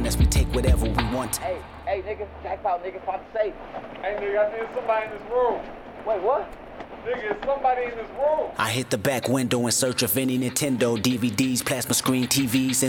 on us, we take whatever we want. Hey, nigga, jackpot, nigga, pop the safe. Hey, nigga, I think somebody in this room. Wait, what? Nigga, it's somebody in this room. I hit the back window in search of any Nintendo DVDs, plasma screen TVs,